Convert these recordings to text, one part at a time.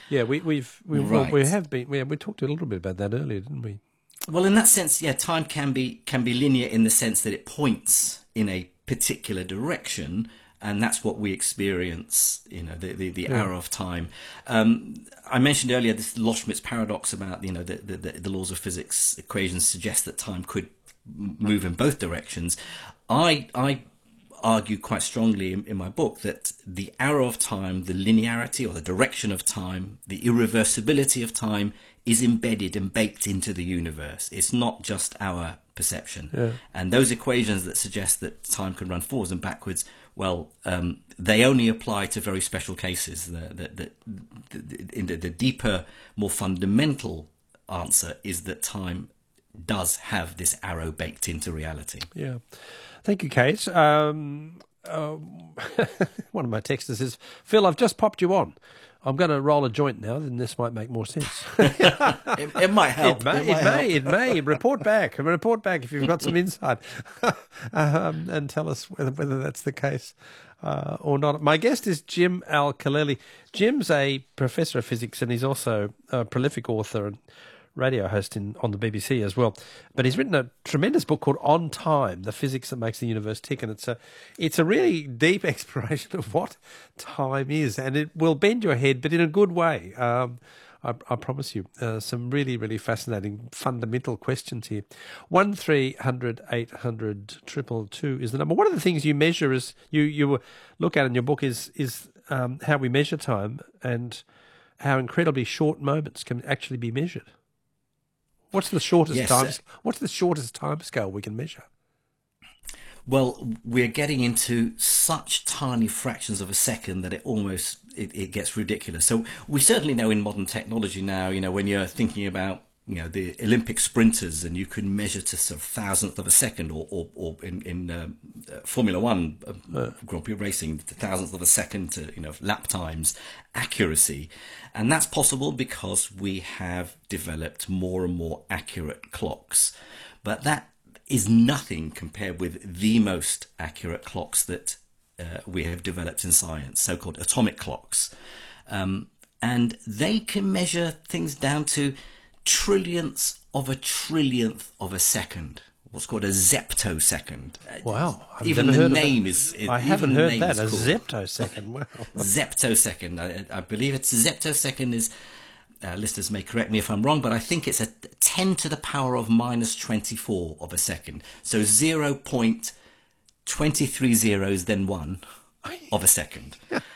Yeah, we Right. have been. We talked a little bit about that earlier, didn't we? Well, in that sense, yeah, time can be linear in the sense that it points in a particular direction, and that's what we experience. The Yeah. arrow of time. I mentioned earlier this Loschmidt's paradox about the laws of physics equations suggest that time could move in both directions. I argue quite strongly in my book that the arrow of time, the linearity or the direction of time, the irreversibility of time is embedded and baked into the universe. It's not just our perception. Yeah. And those equations that suggest that time can run forwards and backwards, well, they only apply to very special cases. The deeper, more fundamental answer is that time does have this arrow baked into reality. Yeah. Thank you, Kate. One of my texters says, Phil, I've just popped you on. I'm going to roll a joint now, then this might make more sense. It might help. It may. Report back if you've got some insight, and tell us whether that's the case or not. My guest is Jim Al-Khalili. Jim's a professor of physics, and he's also a prolific author and radio host on the BBC as well. But he's written a tremendous book called On Time, The Physics That Makes the Universe Tick, and it's a really deep exploration of what time is, and it will bend your head, but in a good way. I promise you, some really, really fascinating fundamental questions here. 1300 800 222 is the number. One of the things you measure is you look at in your book is how we measure time and how incredibly short moments can actually be measured. What's the shortest time? What's the shortest time scale we can measure? Well, we're getting into such tiny fractions of a second that it gets ridiculous. So we certainly know in modern technology now, when you're thinking about the Olympic sprinters, and you can measure to sort of thousandth of a second, or in Formula One Grand Prix racing, the thousandth of a second to lap times accuracy, and that's possible because we have developed more and more accurate clocks. But that is nothing compared with the most accurate clocks that we have developed in science, so-called atomic clocks, and they can measure things down to trillionths of a second, what's called a zeptosecond. Wow. Even the name is... I haven't heard that, a zeptosecond. Wow. Zeptosecond. I believe it's zeptosecond is... listeners may correct me if I'm wrong, but I think it's a 10 to the power of minus 24 of a second. So 0.23 zeros, then 1 of a second.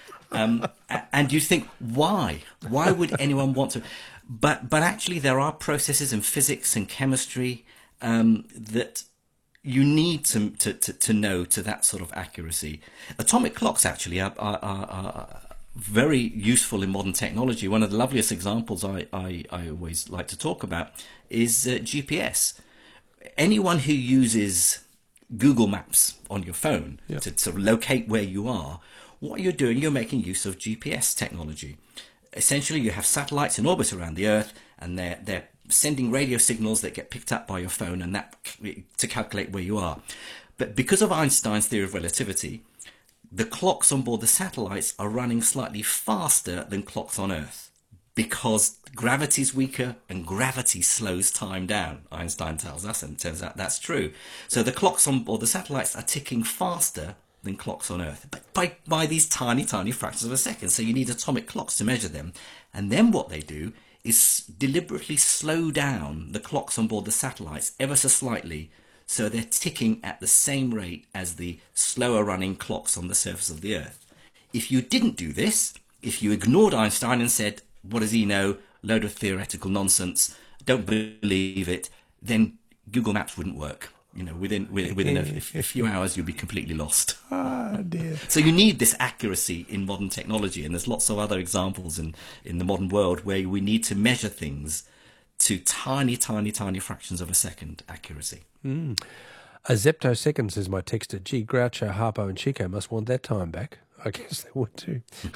And you think, why? Why would anyone want to... But actually, there are processes in physics and chemistry that you need to know to that sort of accuracy. Atomic clocks actually are very useful in modern technology. One of the loveliest examples I always like to talk about is GPS. Anyone who uses Google Maps on your phone to sort of locate where you are, what you're doing, you're making use of GPS technology. Essentially, you have satellites in orbit around the Earth, and they're sending radio signals that get picked up by your phone, and that to calculate where you are. But because of Einstein's theory of relativity, the clocks on board the satellites are running slightly faster than clocks on Earth, because gravity's weaker and gravity slows time down, Einstein tells us, and it turns out that's true. So the clocks on board the satellites are ticking faster than clocks on Earth, but by these tiny fractions of a second. So you need atomic clocks to measure them. And then what they do is deliberately slow down the clocks on board the satellites ever so slightly, so they're ticking at the same rate as the slower running clocks on the surface of the Earth. If you didn't do this, if you ignored Einstein and said, what does he know? Load of theoretical nonsense, don't believe it, then Google Maps wouldn't work. Within a few hours, you'll be completely lost. Ah, dear. So you need this accuracy in modern technology, and there's lots of other examples in the modern world where we need to measure things to tiny fractions of a second accuracy. A zeptosecond, says my texter. Gee, Groucho, Harpo and Chico must want that time back. I guess they would too.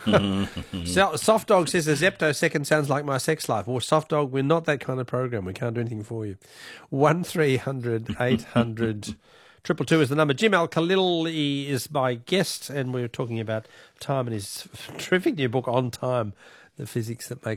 Soft Dog says a zeptosecond sounds like my sex life. Well, Soft Dog, we're not that kind of program. We can't do anything for you. 1300 800 222 is the number. Jim Al-Khalili is my guest, and we're talking about time and his terrific new book, On Time, The Physics That Makes